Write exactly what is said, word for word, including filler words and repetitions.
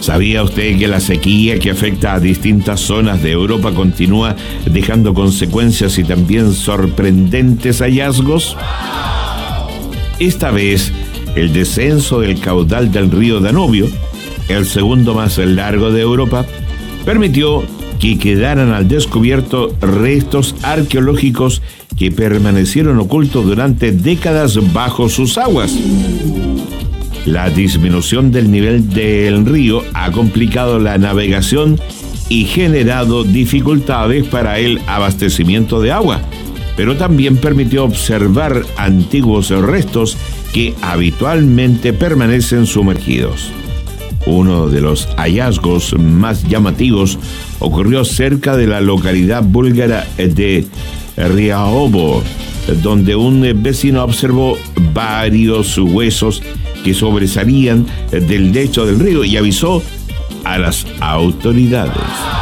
¿Sabía usted que la sequía que afecta a distintas zonas de Europa continúa dejando consecuencias y también sorprendentes hallazgos? Esta vez, el descenso del caudal del río Danubio, el segundo más largo de Europa, permitió que quedaran al descubierto restos arqueológicos que permanecieron ocultos durante décadas bajo sus aguas. La disminución del nivel del río ha complicado la navegación y generado dificultades para el abastecimiento de agua, pero también permitió observar antiguos restos que habitualmente permanecen sumergidos. Uno de los hallazgos más llamativos ocurrió cerca de la localidad búlgara de Riahovo, donde un vecino observó varios huesos que sobresalían del lecho del río y avisó a las autoridades.